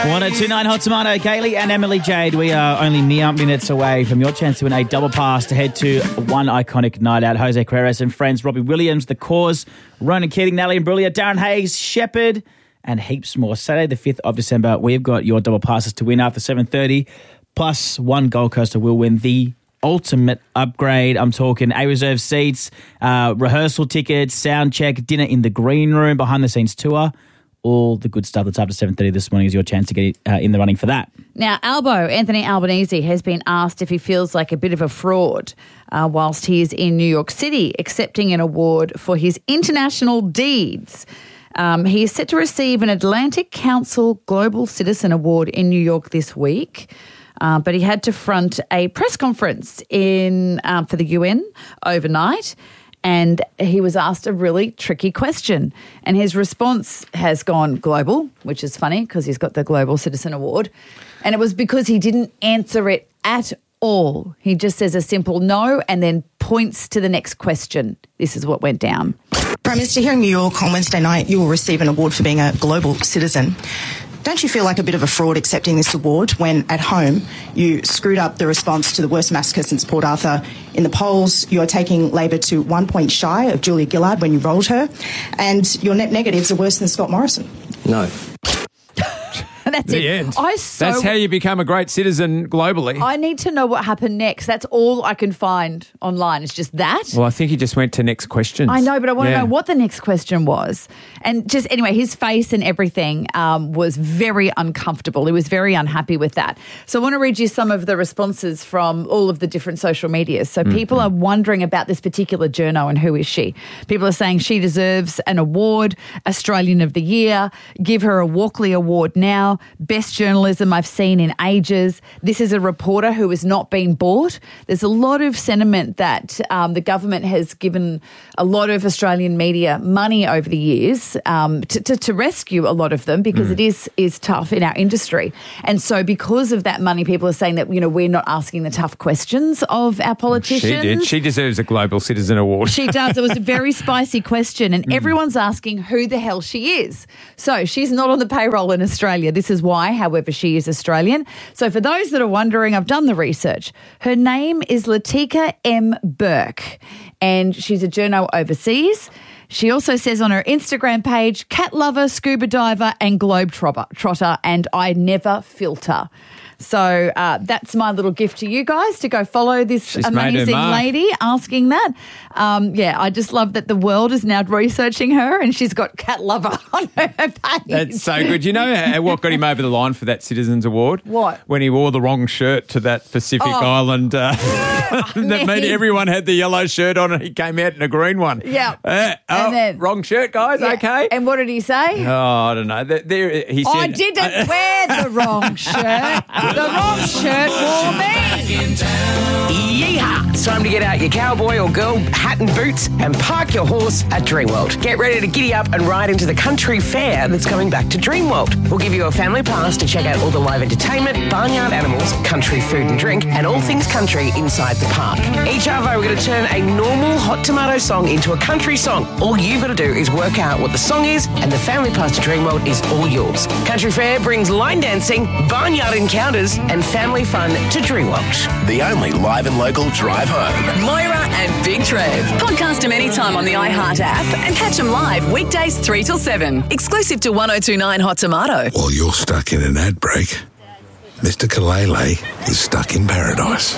1029 Hot Tomato, Kaylee and Emily Jade. We are only mere minutes away from your chance to win a double pass to head to one iconic night out. Jose Queiroz and friends, Robbie Williams, The Cause, Ronan Keating, Natalie Imbruglia, Darren Hayes, Shepherd, and heaps more. Saturday, the 5th of December, we've got your double passes to win after 7:30, plus one Gold Coaster will win the ultimate upgrade. I'm talking A-reserve seats, rehearsal tickets, sound check, dinner in the green room, behind-the-scenes tour. All the good stuff that's after 7:30 this morning is your chance to get in the running for that. Now, Anthony Albanese, has been asked if he feels like a bit of a fraud whilst he is in New York City accepting an award for his international deeds. He is set to receive an Atlantic Council Global Citizen Award in New York this week. But he had to front a press conference for the UN overnight, and he was asked a really tricky question. And his response has gone global, which is funny because he's got the Global Citizen Award. And it was because he didn't answer it at all. He just says a simple no and then points to the next question. This is what went down. Prime Minister, here in New York on Wednesday night, you will receive an award for being a global citizen. Don't you feel like a bit of a fraud accepting this award when at home you screwed up the response to the worst massacre since Port Arthur? In the polls, you're taking Labor to 1 point shy of Julia Gillard when you rolled her, and your net negatives are worse than Scott Morrison. No. That's the it. end. That's how you become a great citizen globally. I need to know what happened next. That's all I can find online. It's just that. Well, I think he just went to next questions. I know, but I want to know what the next question was. And just anyway, his face and everything was very uncomfortable. He was very unhappy with that. So I want to read you some of the responses from all of the different social medias. So people are wondering about this particular journo and who is she. People are saying she deserves an award, Australian of the Year, give her a Walkley Award now, best journalism I've seen in ages. This is a reporter who has not been bought. There's a lot of sentiment that the government has given a lot of Australian media money over the years to rescue a lot of them because it is tough in our industry. And so because of that money, people are saying that, you know, we're not asking the tough questions of our politicians. She did. She deserves a Global Citizen Award. She does. It was a very spicy question and everyone's asking who the hell she is. So she's not on the payroll in Australia. This is why, however, she is Australian. So for those that are wondering, I've done the research. Her name is Latika M. Burke and she's a journo overseas. She also says on her Instagram page, cat lover, scuba diver and globetrotter, and I never filter. So that's my little gift to you guys to go follow this amazing lady asking that. I just love that the world is now researching her and she's got cat lover on her page. That's so good. You know what got him over the line for that Citizens Award? What? When he wore the wrong shirt to that Pacific Island that made everyone had the yellow shirt on and he came out in a green one. Yeah. And then, wrong shirt, guys. Yeah. Okay. And what did he say? Oh, I don't know. He said, I didn't wear the wrong shirt. The wrong shirt wore me. Yeehaw! It's time to get out your cowboy or girl hat and boots and park your horse at Dreamworld. Get ready to giddy up and ride into the country fair that's coming back to Dreamworld. We'll give you a family pass to check out all the live entertainment, barnyard animals, country food and drink, and all things country inside the park. Each Arvo, we're going to turn a normal Hot Tomato song into a country song. All you've got to do is work out what the song is, and the family pass to Dreamworld is all yours. Country fair brings line dancing, barnyard encounters, and family fun to Dreamworld. The only live and local drive home. Moira and Big Trev. Podcast them anytime on the iHeart app and catch them live weekdays 3 till 7. Exclusive to 1029 Hot Tomato. While you're stuck in an ad break, Mr. Kalele is stuck in paradise.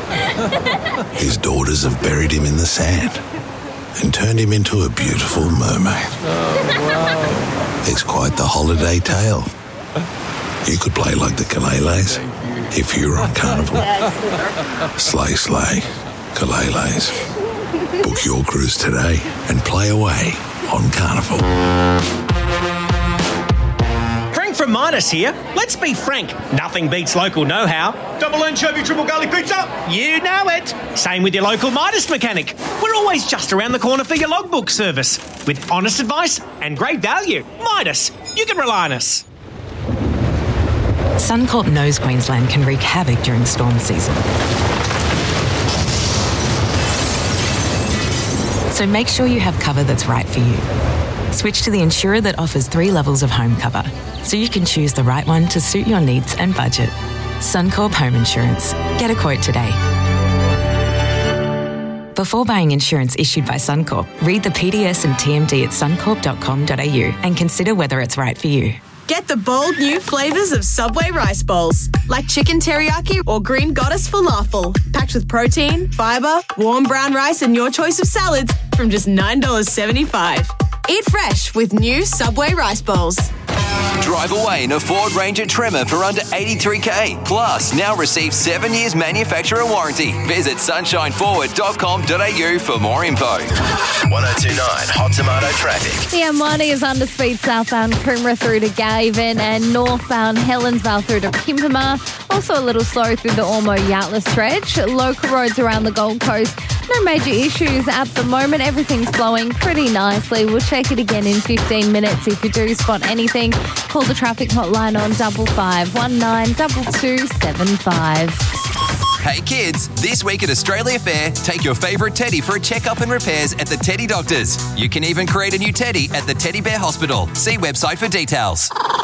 His daughters have buried him in the sand and turned him into a beautiful mermaid. Oh, wow. It's quite the holiday tale. You could play like the Kaleles if you were on Carnival. Slay, slay, Kaleles. Book your cruise today and play away on Carnival. Frank from Midas here. Let's be frank, nothing beats local know-how. Double anchovy, triple garlic pizza. You know it. Same with your local Midas mechanic. We're always just around the corner for your logbook service. With honest advice and great value. Midas, you can rely on us. Suncorp knows Queensland can wreak havoc during storm season. So make sure you have cover that's right for you. Switch to the insurer that offers 3 levels of home cover, so you can choose the right one to suit your needs and budget. Suncorp Home Insurance. Get a quote today. Before buying insurance issued by Suncorp, read the PDS and TMD at suncorp.com.au and consider whether it's right for you. Get the bold new flavours of Subway rice bowls, like chicken teriyaki or green goddess falafel, packed with protein, fibre, warm brown rice and your choice of salads from just $9.75. Eat fresh with new Subway rice bowls. Drive away in a Ford Ranger Tremor for under $83,000. Plus, now receive 7 years manufacturer warranty. Visit sunshineforward.com.au for more info. 1029 Hot Tomato traffic. The M1 is under speed southbound Coomera through to Gavin and northbound Helensvale through to Pimpama. Also a little slow through the Ormo-Yatla stretch. Local roads around the Gold Coast. No major issues at the moment. Everything's flowing pretty nicely. We'll check it again in 15 minutes. If you do spot anything, call the traffic hotline on 5519 2275. Hey kids, this week at Australia Fair, take your favourite teddy for a checkup and repairs at the Teddy Doctors. You can even create a new teddy at the Teddy Bear Hospital. See website for details.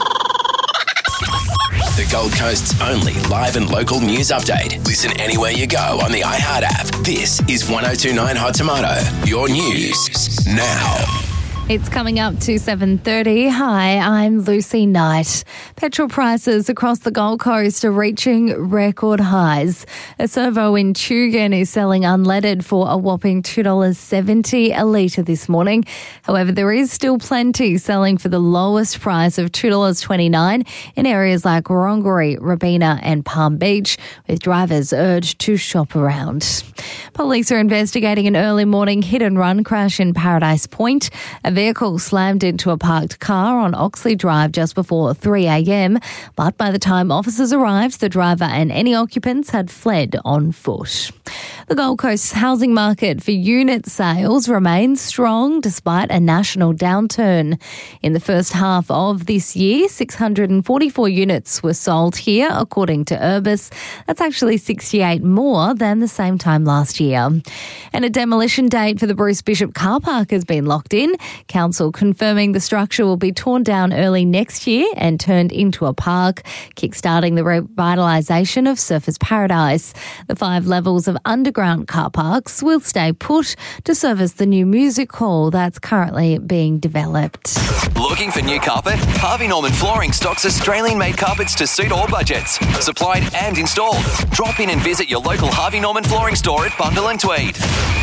The Gold Coast's only live and local news update. Listen anywhere you go on the iHeart app. This is 1029 Hot Tomato. Your news now. It's coming up to 7:30. Hi, I'm Lucy Knight. Petrol prices across the Gold Coast are reaching record highs. A servo in Tugun is selling unleaded for a whopping $2.70 a litre this morning. However, there is still plenty selling for the lowest price of $2.29 in areas like Wurundjeri, Robina and Palm Beach, with drivers urged to shop around. Police are investigating an early morning hit-and-run crash in Paradise Point. A vehicle slammed into a parked car on Oxley Drive just before 3 a.m, but by the time officers arrived, the driver and any occupants had fled on foot. The Gold Coast's housing market for unit sales remains strong despite a national downturn. In the first half of this year, 644 units were sold here, according to Urbis. That's actually 68 more than the same time last year. And a demolition date for the Bruce Bishop car park has been locked in. Council confirming the structure will be torn down early next year and turned into a park, kickstarting the revitalisation of Surfers Paradise. The 5 levels of underground car parks will stay put to service the new music hall that's currently being developed. Looking for new carpet? Harvey Norman Flooring stocks Australian-made carpets to suit all budgets. Supplied and installed. Drop in and visit your local Harvey Norman Flooring store at Bundle and Tweed.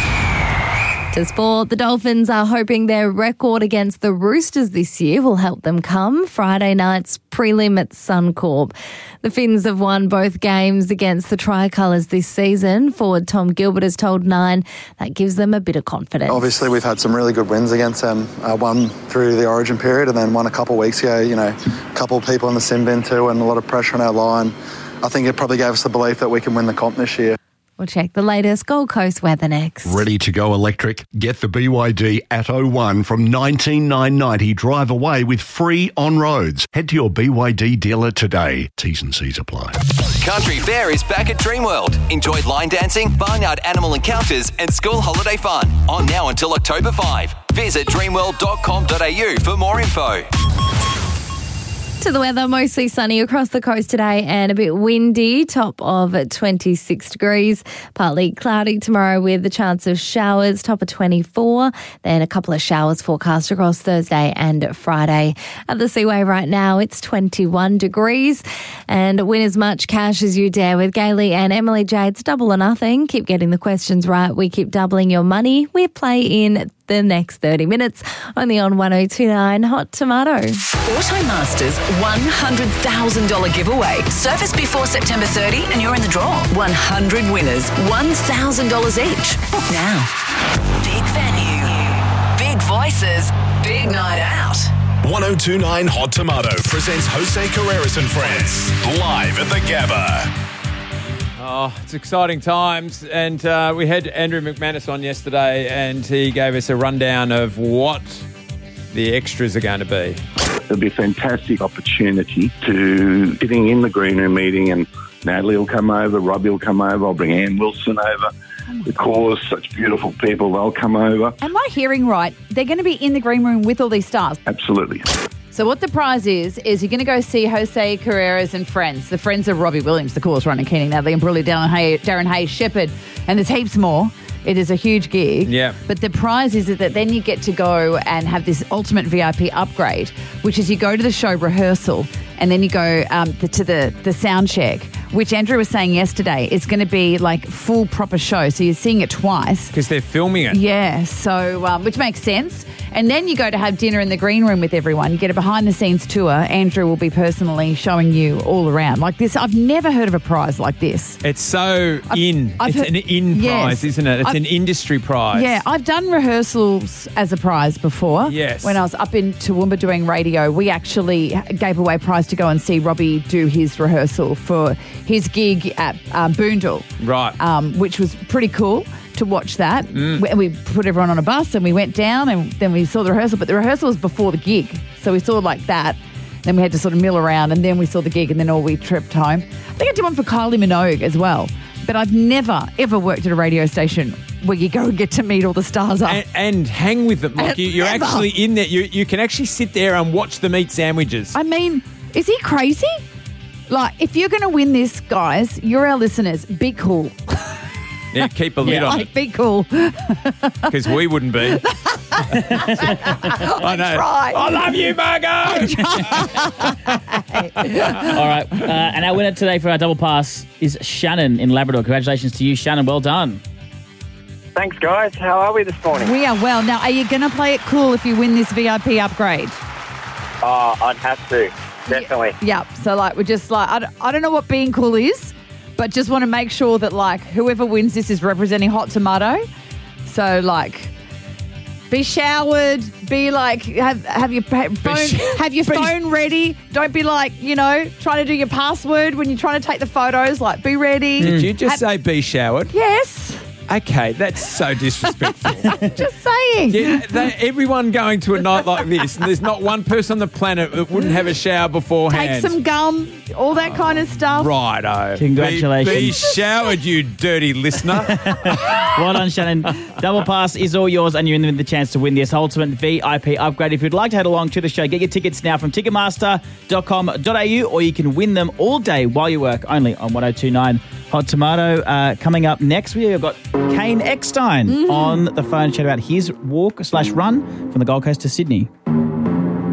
To sport, the Dolphins are hoping their record against the Roosters this year will help them come Friday night's prelim at Suncorp. The Finns have won both games against the Tricolours this season. Forward Tom Gilbert has told Nine that gives them a bit of confidence. Obviously, we've had some really good wins against them. One through the Origin period and then one a couple of weeks ago. You know, a couple of people in the sin bin too and a lot of pressure on our line. I think it probably gave us the belief that we can win the comp this year. We'll check the latest Gold Coast weather next. Ready to go electric? Get the BYD Atto 1 from $19,990. Drive away with free on-roads. Head to your BYD dealer today. T's and C's apply. Country Fair is back at Dreamworld. Enjoy line dancing, barnyard animal encounters and school holiday fun. On now until October 5. Visit dreamworld.com.au for more info. To the weather, mostly sunny across the coast today and a bit windy, top of 26 degrees. Partly cloudy tomorrow with the chance of showers, top of 24. Then a couple of showers forecast across Thursday and Friday. At the Seaway right now, it's 21 degrees. And win as much cash as you dare with Gailey and Emily J. It's double or nothing. Keep getting the questions right. We keep doubling your money. We play in the next 30 minutes, only on 1029 Hot Tomato. Automasters $100,000 giveaway. Surface before September 30 and you're in the draw. 100 winners, $1,000 each. Book now. Big venue, big voices, big night out. 1029 Hot Tomato presents Jose Carreras and Friends live at the Gabba. Oh, it's exciting times. And we had Andrew McManus on yesterday and he gave us a rundown of what the extras are going to be. It'll be a fantastic opportunity to sitting in the green room meeting and Natalie will come over, Robbie will come over, I'll bring Ann Wilson over. The Cause, such beautiful people, they'll come over. Am I hearing right? They're going to be in the green room with all these stars. Absolutely. So what the prize is you're going to go see Jose Carreras and friends. The friends of Robbie Williams, the Cause, Ronan Keating, Natalie and Bruley, Darren Hayes, Shepherd, and there's heaps more. It is a huge gig. Yeah. But the prize is that then you get to go and have this ultimate VIP upgrade, which is you go to the show rehearsal and then you go to the sound check, which Andrew was saying yesterday is going to be like full proper show. So you're seeing it twice. Because they're filming it. Yeah, so which makes sense. And then you go to have dinner in the green room with everyone. You get a behind-the-scenes tour. Andrew will be personally showing you all around. Like this, I've never heard of a prize like this. It's so it's an in prize, isn't it? It's an industry prize. Yeah, I've done rehearsals as a prize before. Yes. When I was up in Toowoomba doing radio, we actually gave away a prize to go and see Robbie do his rehearsal for his gig at Boondall. Right. Which was pretty cool to watch that. We put everyone on a bus and we went down and then we saw the rehearsal, but the rehearsal was before the gig. So we saw like that. Then we had to sort of mill around and then we saw the gig and then we tripped home. I think I did one for Kylie Minogue as well. But I've never, ever worked at a radio station where you go and get to meet all the stars up. And hang with them. Like you're actually in there. You can actually sit there and watch them eat sandwiches. I mean, is he crazy? Like, if you're going to win this, guys, you're our listeners. Be cool. Yeah, keep a lid on it. Be cool. Because we wouldn't be. I know. Tried. I love you, Margot. All right. And our winner today for our double pass is Shannon in Labrador. Congratulations to you, Shannon. Well done. Thanks, guys. How are we this morning? We are well. Now, are you going to play it cool if you win this VIP upgrade? Oh, I'd have to. Definitely. Yep. So, like, we're just like, I don't know what being cool is, but just want to make sure that, like, whoever wins this is representing Hot Tomato. So, like, be showered, be like, have your phone ready. Don't be like, trying to do your password when you're trying to take the photos. Like, be ready. Did you just say be showered? Yes. Okay, that's so disrespectful. Just saying. Yeah, everyone going to a night like this, and there's not one person on the planet that wouldn't have a shower beforehand. Take some gum, all that kind of stuff. Righto. Congratulations. Be showered, you dirty listener. Well done, Shannon. Double pass is all yours, and you're in the chance to win this ultimate VIP upgrade. If you'd like to head along to the show, get your tickets now from ticketmaster.com.au, or you can win them all day while you work, only on 102.9 Hot Tomato. Coming up next, we've got Kane Eckstein on the phone to chat about his walk/run from the Gold Coast to Sydney.